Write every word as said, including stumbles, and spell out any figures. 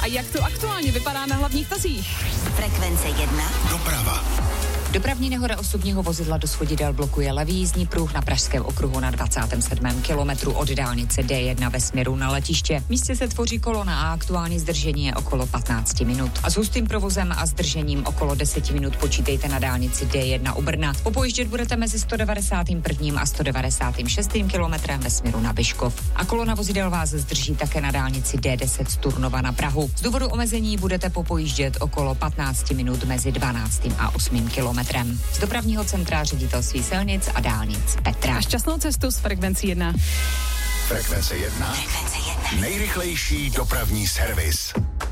A jak to aktuálně vypadá na hlavních tazích? Frekvence jedna. Doprava. Dopravní nehoda osobního vozidla do svodidel blokuje levý jízdní pruh na Pražském okruhu na dvacátém sedmém kilometru od dálnice D jedna ve směru na letiště. V místě se tvoří kolona a aktuální zdržení je okolo patnáct minut. A s hustým provozem a zdržením okolo deset minut počítejte na dálnici D jedna u Brna. Popojíždět budete mezi sto devadesátým prvním a sto devadesátým šestým kilometrem ve směru na Vyškov. A kolona vozidel vás zdrží také na dálnici D deset z Turnova na Prahu. Z důvodu omezení budete popojíždět okolo patnáct minut mezi dvanáctým a osmým kilometrem. Z dopravního centra Ředitelství silnic a dálnic Petra. A šťastnou cestu s Frekvencí jedna. Frekvence jedna. Frekvence jedna. Nejrychlejší dopravní servis.